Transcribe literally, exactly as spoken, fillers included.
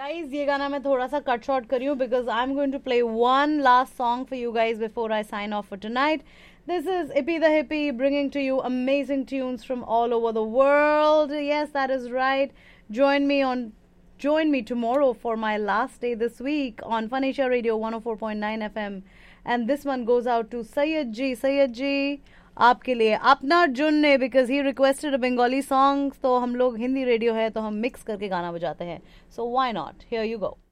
Guys ये गाना मैं थोड़ा सा कट शॉर्ट करी हूँ because I am going to play one last song for you guys before I sign off for tonight. This is Ippy the Hippie bringing to you amazing tunes from all over the world. Yes, that is right. Join me on join me tomorrow for my last day this week on Fun Asia Radio one oh four point nine F M. And this one goes out to Sayyid Ji. Sayyid Ji, आपके लिए अपना जुन्ने because he requested a Bengali song. तो हम लोग Hindi radio है तो हम mix करके गाना बजाते हैं. So why not, here you go.